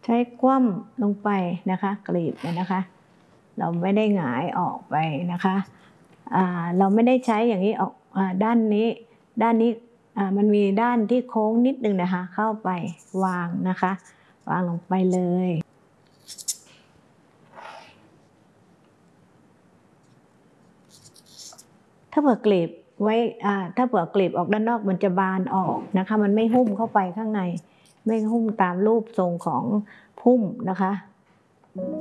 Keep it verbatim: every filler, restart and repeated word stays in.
ใช้คว่ำลงไปนะคะกลีบเนี่ยนะคะเราไม่ได้หงายออกไปนะคะเราไม่ได้ใช้อย่างนี้ออกด้านนี้ด้านนี้มันมีด้านที่โค้งนิดนึงนะคะเข้าไปวางนะคะวางลงไปเลยถ้าเผื่อกลีบไว้ถ้าเผื่อกลีบออกด้านนอกมันจะบานออกนะคะมันไม่หุ้มเข้าไปข้างในไม่หุ้มตามรูปทรงของพุ่มนะคะ